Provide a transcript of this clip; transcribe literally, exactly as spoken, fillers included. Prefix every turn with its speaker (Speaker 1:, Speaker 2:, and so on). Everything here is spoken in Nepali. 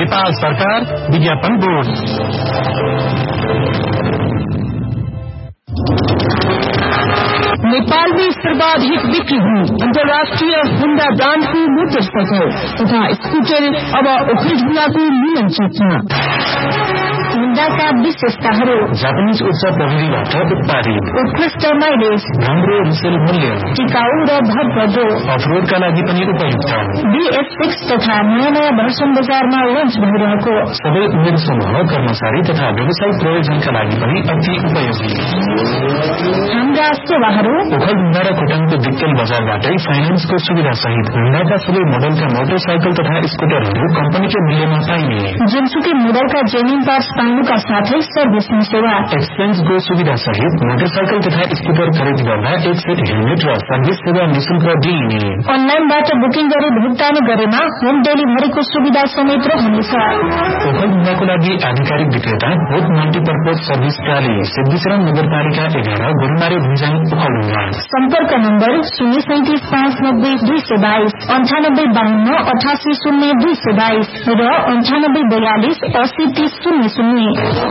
Speaker 1: नेपाल सरकार विज्ञापन बोर्ड।
Speaker 2: नेपाल में सर्वाधिक बिक्री हुई अंतर्राष्ट्रीय हुंडा ब्रांड की मोटरसाइकिल तथा स्कूटर अब ओखलढुंगाको मिलन चौकमा। हुंडाका विशेषताहरू:
Speaker 1: जापानीज उच्च प्रविधिबाट उत्पादित,
Speaker 2: उत्कृष्ट माइलेज,
Speaker 1: राम्रो रिसेल मूल्य,
Speaker 2: टिकाऊ र भरपर्दो,
Speaker 1: अफरोडका लागि पनि उपयुक्त।
Speaker 2: बीएस सिक्स तथा नयाँ नयाँ भर्सन बजारमा लन्च भइरहेको।
Speaker 1: सबै उमेर समूह, कर्मचारी तथा व्यवसायिक प्रयोजनका लागि पनि अति उपयोगी।
Speaker 2: हाम्रा सेवाहरू:
Speaker 1: ओखलढुंगा र खोटाङको दिक्तेल बजारबाटै फाइनेन्सको सुविधा सहित हुंडाका सबै मोडलका मोटरसाइकल तथा स्कुटरहरू कम्पनीकै मूल्यमा पाइने।
Speaker 2: जुनसुकै मोडलका जेन्युन पार्ट्स पाउनुका साथै सर्भिसिङ सेवा,
Speaker 1: एक्सचेन्जको सुविधा सहित मोटरसाइकल तथा स्कुटर खरिद गर्दा एक सेट हेलमेट र सर्भिस सेवा निशुल्क दिइने।
Speaker 2: अनलाइनबाट बुकिङ गरी भुक्तानी गरेमा होम डेलिभरीको सुविधा समेत रहनेछ।
Speaker 1: ओखलढुंगाको लागि आधिकारिक विक्रेता होप मल्टीपर्पज सर्भिस प्राली, सिद्धिचरण नगरपालिका एघार, गोरुमारे भुइँजाङ, ओखलढुंगा।
Speaker 2: सम्पर्क नम्बर शून्य सैतिस पाँच नब्बे दुई सय बाइस, अन्ठानब्बे बाहन्न अठासी शून्य दुई सय बाइस र अन्ठानब्बे बयालिस अस्सी तीस शून्य शून्य।